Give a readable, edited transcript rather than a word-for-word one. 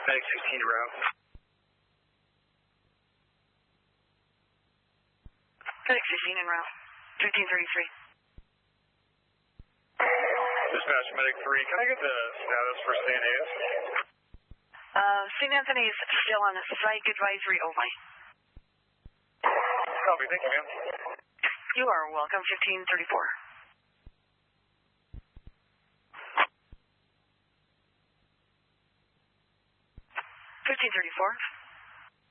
Medic 16 to route. Medic 16 en route. 1533. Dispatch Medic 3, can I get the status for St. Anthony's? St. Anthony's still on a psych advisory only. Copy, thank you, ma'am. You are welcome, 1534. 1534.